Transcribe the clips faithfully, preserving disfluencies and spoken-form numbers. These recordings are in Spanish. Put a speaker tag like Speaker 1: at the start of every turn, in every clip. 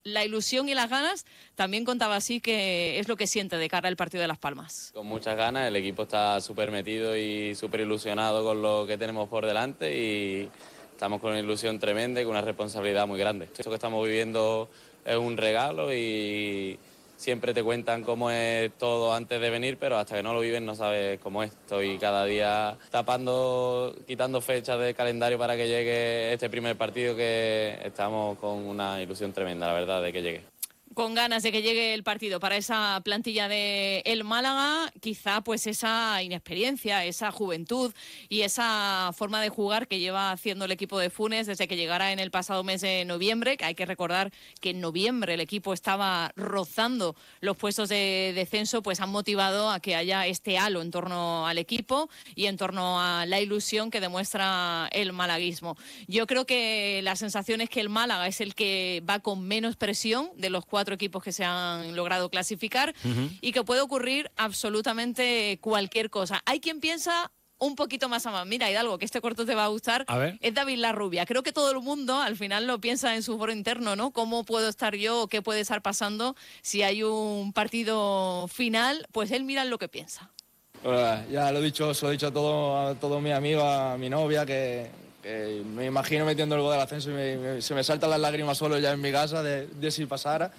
Speaker 1: La ilusión y las ganas, también contaba así que es lo que siente de cara al partido de Las Palmas.
Speaker 2: Con muchas ganas, el equipo está súper metido y súper ilusionado con lo que tenemos por delante y estamos con una ilusión tremenda y con una responsabilidad muy grande. Esto que estamos viviendo es un regalo y siempre te cuentan cómo es todo antes de venir, pero hasta que no lo vives no sabes cómo es. Estoy cada día tapando, quitando fechas del calendario para que llegue este primer partido, que estamos con una ilusión tremenda, la verdad, de que llegue.
Speaker 1: Con ganas de que llegue el partido para esa plantilla de el Málaga, quizá pues esa inexperiencia, esa juventud y esa forma de jugar que lleva haciendo el equipo de Funes desde que llegara en el pasado mes de noviembre, que hay que recordar que en noviembre el equipo estaba rozando los puestos de descenso, pues han motivado a que haya este halo en torno al equipo y en torno a la ilusión que demuestra el malaguismo. Yo creo que la sensación es que el Málaga es el que va con menos presión de los cuatro cuatro equipos que se han logrado clasificar uh-huh. y que puede ocurrir absolutamente cualquier cosa. Hay quien piensa un poquito más a más. Mira, Hidalgo, que este corto te va a gustar,
Speaker 3: a ver.
Speaker 1: Es David Larrubia. Creo que todo el mundo al final lo piensa en su foro interno, ¿no? ¿Cómo puedo estar yo o qué puede estar pasando si hay un partido final? Pues él mira lo que piensa.
Speaker 4: Bueno, ya lo he dicho, se lo he dicho a todos a todo mis amigos, a mi novia, que... que me imagino metiendo el gol del ascenso y me, me, se me saltan las lágrimas solo ya en mi casa de, de si pasara.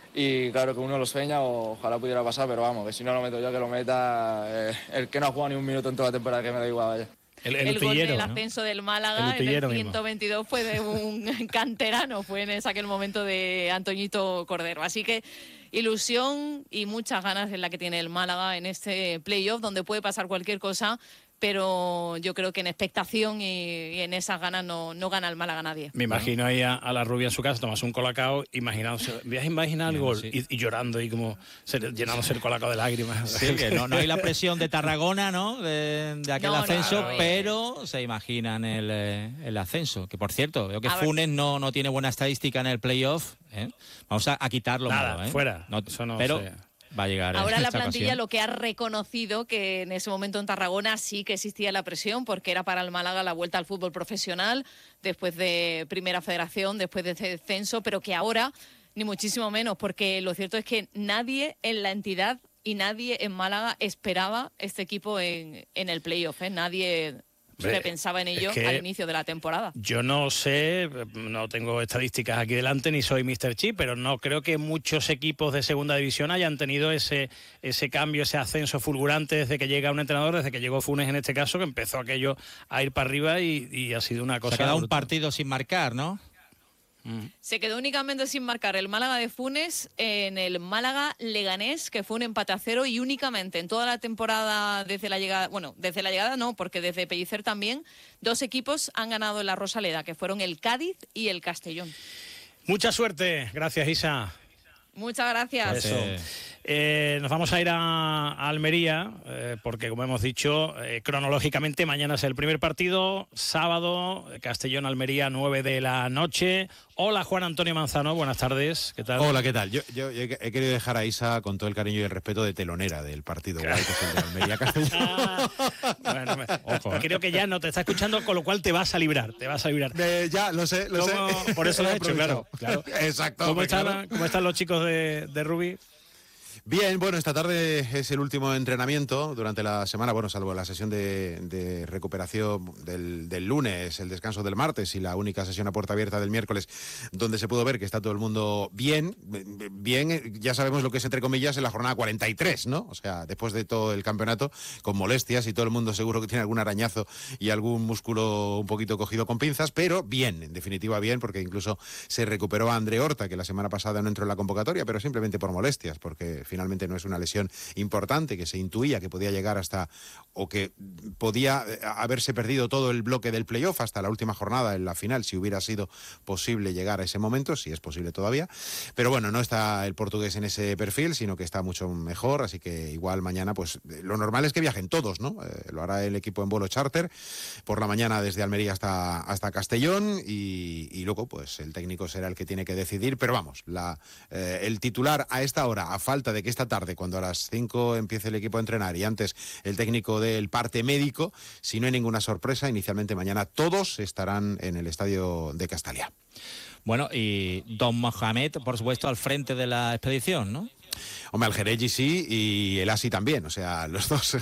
Speaker 4: Y claro que uno lo sueña, o ojalá pudiera pasar, pero vamos, que si no lo meto yo, que lo meta eh, el que no ha jugado ni un minuto en toda la temporada, que me da igual, vaya.
Speaker 1: El, el, el gol del ascenso, ¿no? Del Málaga el en el ciento veintidós mismo. Fue de un canterano, fue en ese, aquel momento de Antoñito Cordero. Así que ilusión y muchas ganas en la que tiene el Málaga en este playoff, donde puede pasar cualquier cosa, pero yo creo que en expectación y, y en esas ganas no, no gana el Málaga nadie.
Speaker 3: Me imagino ahí a, a la rubia en su casa, tomas un colacao, imaginándose, voy a imaginar el gol, sí. y, y llorando y como se, llenándose el colacao de lágrimas.
Speaker 5: Sí, que no, no hay la presión de Tarragona, ¿no? De, de aquel no, ascenso, no, no, pero se imaginan el, el ascenso. Que por cierto, veo que a Funes no, no tiene buena estadística en el playoff. ¿eh? Vamos a, a quitarlo.
Speaker 3: Nada,
Speaker 5: malo, ¿eh?
Speaker 3: fuera.
Speaker 5: No,
Speaker 3: Eso no
Speaker 5: pero
Speaker 3: sé.
Speaker 5: Va a llegar.
Speaker 1: Ahora la plantilla
Speaker 5: ocasión.
Speaker 1: Lo que ha reconocido que en ese momento en Tarragona sí que existía la presión, porque era para el Málaga la vuelta al fútbol profesional después de Primera Federación, después de ese descenso, pero que ahora ni muchísimo menos, porque lo cierto es que nadie en la entidad y nadie en Málaga esperaba este equipo en, en el playoff, ¿eh? Nadie se pensaba en ello al inicio de la temporada.
Speaker 3: Yo no sé, no tengo estadísticas aquí delante ni soy míster Chip, pero no creo que muchos equipos de segunda división hayan tenido ese ese cambio, ese ascenso fulgurante desde que llega un entrenador, desde que llegó Funes en este caso, que empezó aquello a ir para arriba y, y ha sido una cosa...
Speaker 5: Se ha quedado un partido sin marcar, ¿no?
Speaker 1: Se quedó únicamente sin marcar el Málaga de Funes en el Málaga Leganés, que fue un empate a cero, y únicamente en toda la temporada desde la llegada, bueno, desde la llegada no, porque desde Pellicer también, dos equipos han ganado en la Rosaleda, que fueron el Cádiz y el Castellón.
Speaker 3: Mucha suerte, gracias Isa.
Speaker 1: Muchas gracias.
Speaker 3: Eso. Eh, nos vamos a ir a, a Almería, eh, porque como hemos dicho, eh, cronológicamente mañana es el primer partido, sábado, Castellón-Almería, nueve de la noche. Hola, Juan Antonio Manzano, buenas tardes, ¿qué tal?
Speaker 6: Hola, ¿qué tal? Yo, yo, yo he querido dejar a Isa con todo el cariño y el respeto de telonera del partido, claro. Guay, que es el de Almería-Castellón.
Speaker 3: Ah, bueno, me, Ojo. Creo que ya no te está escuchando, con lo cual te vas a librar, te vas a librar.
Speaker 6: Eh, ya, lo sé, lo
Speaker 3: ¿Cómo,
Speaker 6: sé.
Speaker 3: Por eso lo he hecho, claro. claro.
Speaker 6: Exacto.
Speaker 3: ¿Cómo están,
Speaker 6: claro.
Speaker 3: ¿Cómo están los chicos de, de Rubí?
Speaker 6: Bien, bueno, esta tarde es el último entrenamiento durante la semana, bueno, salvo la sesión de, de recuperación del, del lunes, el descanso del martes y la única sesión a puerta abierta del miércoles, donde se pudo ver que está todo el mundo bien, bien, ya sabemos lo que es entre comillas en la jornada cuarenta y tres, ¿no? O sea, después de todo el campeonato, con molestias y todo el mundo seguro que tiene algún arañazo y algún músculo un poquito cogido con pinzas, pero bien, en definitiva bien, porque incluso se recuperó a André Horta, que la semana pasada no entró en la convocatoria, pero simplemente por molestias, porque finalmente no es una lesión importante, que se intuía que podía llegar hasta, o que podía haberse perdido todo el bloque del playoff hasta la última jornada en la final, si hubiera sido posible llegar a ese momento, si es posible todavía. Pero bueno, no está el portugués en ese perfil, sino que está mucho mejor, así que igual mañana, pues lo normal es que viajen todos, ¿no? Eh, lo hará el equipo en vuelo charter, por la mañana desde Almería hasta, hasta Castellón, y, y luego pues el técnico será el que tiene que decidir, pero vamos, la, eh, el titular a esta hora, a falta de que que esta tarde, cuando a las cinco empiece el equipo a entrenar y antes el técnico del parte médico, si no hay ninguna sorpresa, inicialmente mañana todos estarán en el estadio de Castalia.
Speaker 5: Bueno, y Don Mohamed, por supuesto, al frente de la expedición, ¿no?
Speaker 6: Hombre, Algereji sí y el Asi también, o sea, los dos,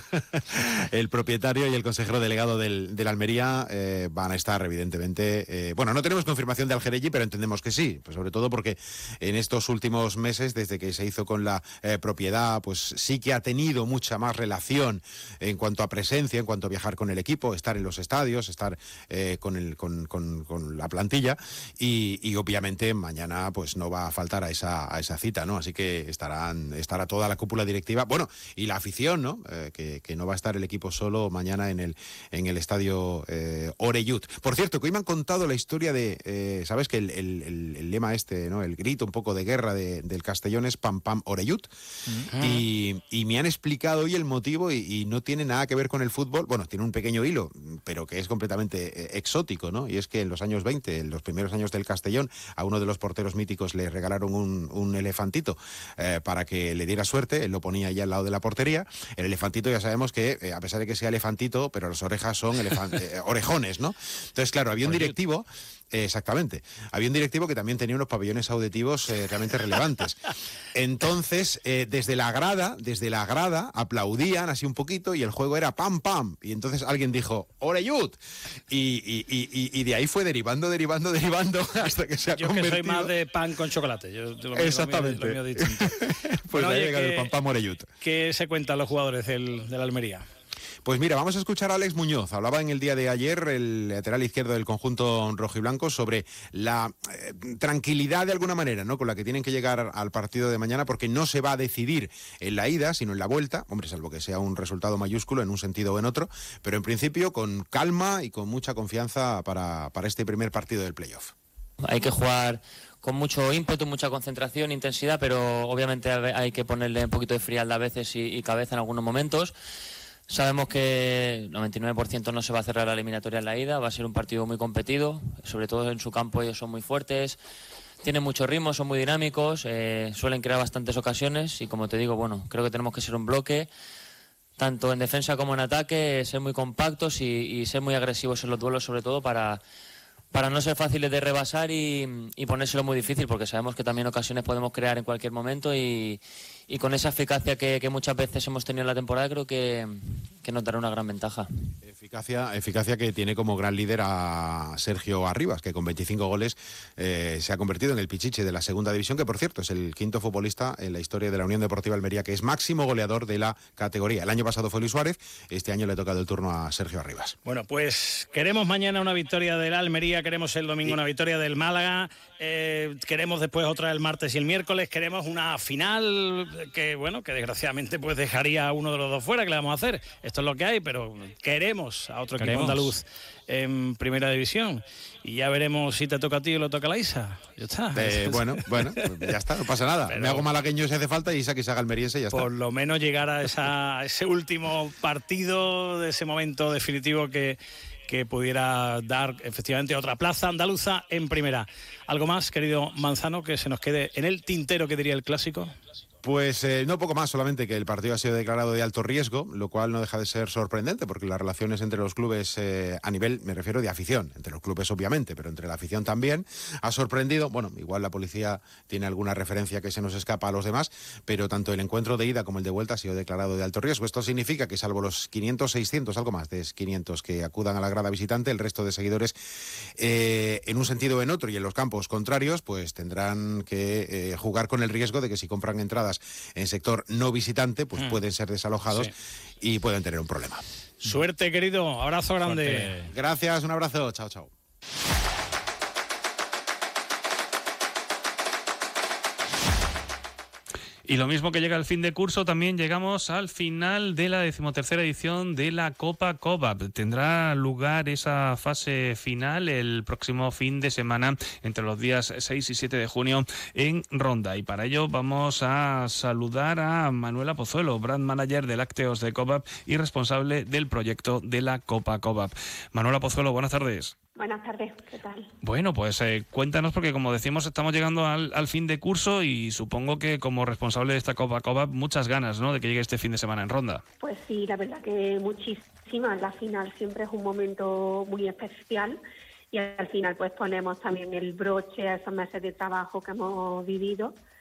Speaker 6: el propietario y el consejero delegado del, del Almería eh, van a estar evidentemente, eh, bueno, no tenemos confirmación de Algereji, pero entendemos que sí, pues sobre todo porque en estos últimos meses, desde que se hizo con la eh, propiedad, pues sí que ha tenido mucha más relación en cuanto a presencia, en cuanto a viajar con el equipo, estar en los estadios, estar eh, con, el, con, con, con la plantilla y, y obviamente mañana pues no va a faltar a esa, a esa cita, ¿no? Así que estarán estará toda la cúpula directiva, bueno, y la afición, ¿no? Eh, que, que no va a estar el equipo solo mañana en el en el estadio eh, Oreyud. Por cierto, que hoy me han contado la historia de, eh, ¿sabes? Que el, el, el, el lema este, ¿no? El grito un poco de guerra de, del Castellón es Pam Pam Oreyud. Uh-huh. Y, y me han explicado hoy el motivo y, y no tiene nada que ver con el fútbol, bueno, tiene un pequeño hilo, pero que es completamente eh, exótico, ¿no? Y es que en los años veinte, en los primeros años del Castellón, a uno de los porteros míticos le regalaron un, un elefantito eh, para que le diera suerte, él lo ponía allá al lado de la portería. El elefantito ya sabemos que, eh, a pesar de que sea elefantito, pero las orejas son elefant- eh, orejones, ¿no? Entonces, claro, había un directivo, eh, exactamente, había un directivo que también tenía unos pabellones auditivos eh, realmente relevantes. Entonces, eh, desde la grada, desde la grada, aplaudían así un poquito y el juego era pam, pam. Y entonces alguien dijo, Oreyud. Y, y, y, y de ahí fue derivando, derivando, derivando hasta que se ha
Speaker 3: yo
Speaker 6: convertido...
Speaker 3: Yo que soy más de pan con chocolate. Yo, lo
Speaker 6: exactamente.
Speaker 3: Lo mío, lo mío distinto.
Speaker 6: Pues
Speaker 3: bueno,
Speaker 6: ahí
Speaker 3: oye,
Speaker 6: llega el pam, pam Oreyud.
Speaker 3: ¿Qué se cuentan los jugadores del, del Almería?
Speaker 6: Pues mira, vamos a escuchar a Alex Muñoz. Hablaba en el día de ayer, el lateral izquierdo del conjunto rojiblanco, sobre la eh, tranquilidad de alguna manera, ¿no? Con la que tienen que llegar al partido de mañana, porque no se va a decidir en la ida, sino en la vuelta. Hombre, salvo que sea un resultado mayúsculo en un sentido o en otro, pero en principio con calma y con mucha confianza para, para este primer partido del playoff.
Speaker 7: Hay que jugar con mucho ímpetu, mucha concentración, intensidad, pero obviamente hay que ponerle un poquito de frialdad a veces y, y cabeza en algunos momentos. Sabemos que el noventa y nueve por ciento no se va a cerrar la eliminatoria en la ida, va a ser un partido muy competido, sobre todo en su campo ellos son muy fuertes, tienen mucho ritmo, son muy dinámicos, eh, suelen crear bastantes ocasiones y como te digo, bueno, creo que tenemos que ser un bloque, tanto en defensa como en ataque, ser muy compactos y, y ser muy agresivos en los duelos sobre todo para... para no ser fáciles de rebasar y, y ponérselo muy difícil, porque sabemos que también ocasiones podemos crear en cualquier momento y, y con esa eficacia que, que muchas veces hemos tenido en la temporada creo que, que nos dará una gran ventaja.
Speaker 6: Eficacia, eficacia que tiene como gran líder a Sergio Arribas, que con veinticinco goles eh, se ha convertido en el pichiche de la segunda división, que por cierto es el quinto futbolista en la historia de la Unión Deportiva Almería que es máximo goleador de la categoría. El año pasado fue Luis Suárez, este año le ha tocado el turno a Sergio Arribas.
Speaker 3: Bueno, pues queremos mañana una victoria del Almería, queremos el domingo una victoria del Málaga, eh, queremos después otra el martes y el miércoles, queremos una final que, bueno, que desgraciadamente pues dejaría a uno de los dos fuera, ¿qué le vamos a hacer? Esto es lo que hay, pero queremos a otro queremos. equipo andaluz en primera división y ya veremos si te toca a ti o lo toca a la Isa. Ya está.
Speaker 6: Eh, bueno, bueno, ya está, no pasa nada. Pero me hago malagueño si hace falta y Isa que se haga almeriense y ya está.
Speaker 3: Por lo menos llegar a, esa, a ese último partido, de ese momento definitivo que que pudiera dar efectivamente otra plaza andaluza en primera. ¿Algo más, querido Manzano, que se nos quede en el tintero, que diría el clásico?
Speaker 6: Pues eh, no poco más, solamente que el partido ha sido declarado de alto riesgo, lo cual no deja de ser sorprendente, porque las relaciones entre los clubes, eh, a nivel, me refiero de afición, entre los clubes obviamente, pero entre la afición también, ha sorprendido. Bueno, igual la policía tiene alguna referencia que se nos escapa a los demás, pero tanto el encuentro de ida como el de vuelta ha sido declarado de alto riesgo. Esto significa que salvo los quinientos, seiscientos, algo más de quinientos que acudan a la grada visitante, el resto de seguidores, eh, en un sentido o en otro y en los campos contrarios, pues tendrán que eh, jugar con el riesgo de que si compran entradas en sector no visitante, pues mm. pueden ser desalojados sí. y pueden tener un problema.
Speaker 3: Suerte, querido. Abrazo grande.
Speaker 6: Suerte. Gracias, un abrazo. Chao, chao.
Speaker 8: Y lo mismo que llega el fin de curso, también llegamos al final de la decimotercera edición de la Copa Cobap. Tendrá lugar esa fase final el próximo fin de semana, entre los días seis y siete de junio, en Ronda. Y para ello vamos a saludar a Manuela Pozuelo, brand manager de lácteos de Cobap y responsable del proyecto de la Copa Cobap. Manuela Pozuelo, buenas tardes.
Speaker 9: Buenas tardes, ¿qué tal?
Speaker 8: Bueno, pues eh, cuéntanos, porque como decimos, estamos llegando al, al fin de curso y supongo que como responsable de esta Copa Cobap, muchas ganas, ¿no?, de que llegue este fin de semana en Ronda.
Speaker 9: Pues sí, la verdad que muchísimas. La final siempre es un momento muy especial y al final pues ponemos también el broche a esos meses de trabajo que hemos vivido